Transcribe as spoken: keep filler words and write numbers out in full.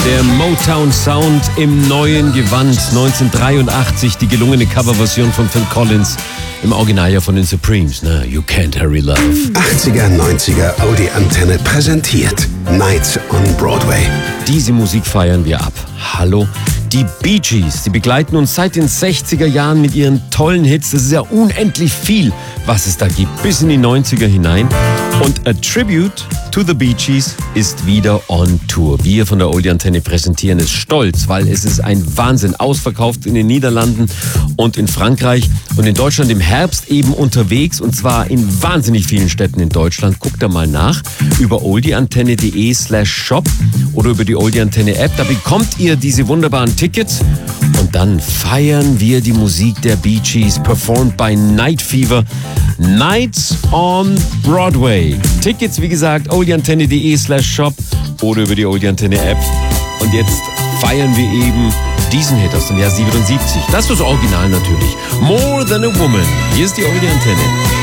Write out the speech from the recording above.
Der Motown Sound im neuen Gewand. neunzehnhundertdreiundachtzig die gelungene Coverversion von Phil Collins. Im Original ja von den Supremes, ne? You Can't Hurry Love. achtziger, neunziger Audi Antenne präsentiert Nights on Broadway. Diese Musik feiern wir ab. Hallo? Die Bee Gees, die begleiten uns seit den sechziger Jahren mit ihren tollen Hits. Das ist ja unendlich viel, was es da gibt, bis in die neunziger hinein. Und A Tribute to the Bee Gees ist wieder on Tour. Wir von der Oldie Antenne präsentieren es stolz, weil es ist ein Wahnsinn. Ausverkauft in den Niederlanden und in Frankreich und in Deutschland im Herbst eben unterwegs, und zwar in wahnsinnig vielen Städten in Deutschland. Guckt da mal nach über oldieantenne.de slash shop oder über die Oldie Antenne App. Da bekommt ihr diese wunderbaren Tickets und dann feiern wir die Musik der Bee Gees, performed by Night Fever. Nights on Broadway. Tickets, wie gesagt, oldieantenne.de slash shop oder über die Oldie Antenne App. Und jetzt feiern wir eben diesen Hit aus dem Jahr siebenundsiebzig. Das ist das Original natürlich. More Than a Woman. Hier ist die Oldie Antenne.